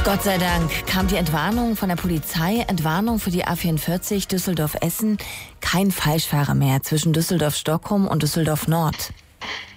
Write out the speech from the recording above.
Gott sei Dank kam die Entwarnung von der Polizei, Entwarnung für die A44 Düsseldorf-Essen, kein Falschfahrer mehr zwischen Düsseldorf-Stockholm und Düsseldorf-Nord.